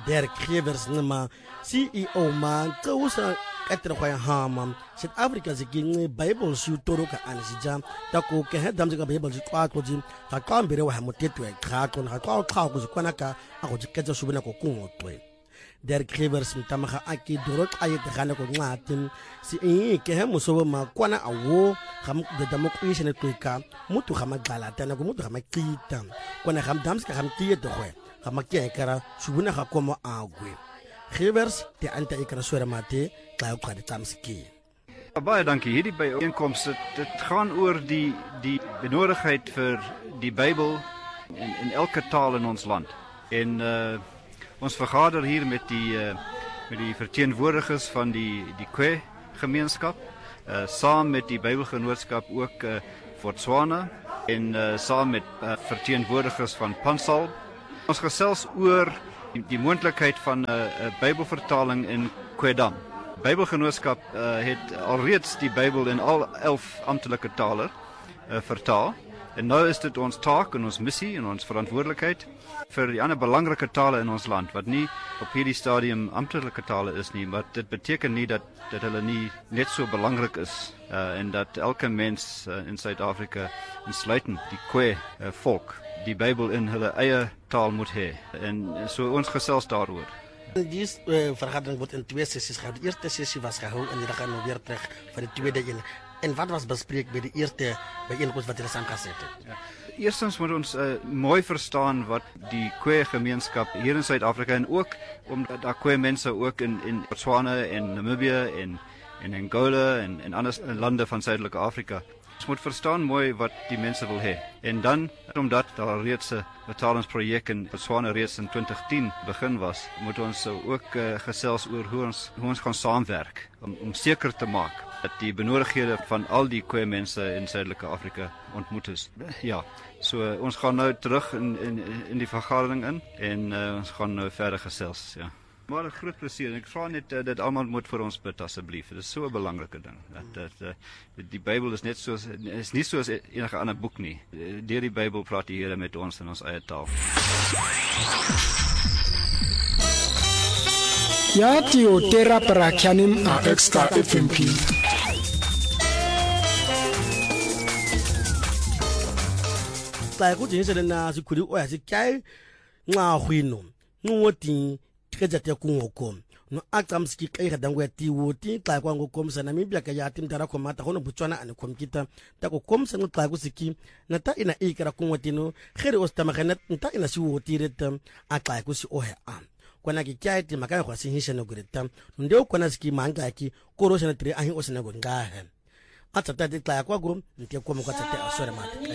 Dirk Gevers nama CEO man kausa katra kwa hama South Africa zikinge Bible su toro ka anjija tako ke hedam zika Bible zikwa koji ka kambere wa hamotetu e khakon ka kwa kuzikwana ka akujikeza subuna ko kungotwe Dirk Gevers mtamaga aki dorot ayet gana ko ngatin si ke he musobo makwana awo gam de damokwishe ne twika mutu gama galata na ko mutu gama kita kwana gam damska gam tiye to khwe gama ke kara subuna ga komo agwe Gevers te anta ikra swera mate klaau kwa de tamski Baie dankie. Hierdie byeenkoms dit gaan oor die benodigdheid vir die Bybel in elke taal in ons land. En ons vergader hier met die verteenwoordigers van die Kwe gemeenskap, saam met die Bybelgenootskap ook Botswana en saam met verteenwoordigers van Pansal. Ons gesels oor die moontlikheid van 'n Bybelvertaling in Kwedam. Bybelgenootskap het alreeds die Bybel in al 11 amptelike tale vertaal. En nou is dit ons taak en ons missie en ons verantwoordelikheid vir die ander belangrike tale in ons land, wat nie op hierdie stadium amptelike tale is nie, maar dit beteken nie dat hulle nie net so belangrik is en dat elke mens in Suid-Afrika, insluitend die Kwe volk, die Bybel in hulle eie taal moet hê. En so ons gesels daaroor. Die vergadering wordt in 2 sessies gehouden. De eerste sessie was gehouden en dan gaan we weer terug voor de tweede in. En wat was bespreek bij de eerste bijeenkomst wat jullie samengezet hebben? Ja. Eerstens moet ons mooi verstaan wat die Kwe gemeenskap hier in Suid-Afrika en ook omdat daar Kwe mense ook in Botswana en Namibië en Angola en ander lande van Suidelike Afrika. Ons moet verstaan mooi wat die mense wil hê. En dan, omdat daar reeds 'n betalingsprojek in Botswana reeds in 2010 begin was, moet ons ook gesels oor hoe ons gaan saamwerk om seker te maak dat die benodighede van al die Kwe mense in Suidelike Afrika ontmoet is. Ja, so ons gaan nou terug in die vergadering in en ons gaan nou verder gesels, ja. Maar 'n groot plesier. Ek vra net dat almal moet vir ons bid asseblief. Dit is so 'n belangrike ding. Dat die Bybel is nie soos enige ander boek nie. Deur die Bybel praat die Here met ons in ons eie taal. Ya tio terra prakyanim a extra FMP. Tla ku jeng se na se kuri o ya se kai nga hwino. Ngoti kejate kungokom no akamski kaira dangwe tiwoti tla kwa ngokom sa Namibia ka ya timtara ko mata hono Botswana ane komkita ta ko komsa no tla kusiki na ta ina ikara kungotino khere ostamagana nta ina si wotireta atla kusi ohe am kwana ki kyaiti makaya kwa sihisha no gureta ndio kwana ski manga ki korosha na tri ahi osana go ngahe atata tla kwa guru nte ko mo kwa tete asore mata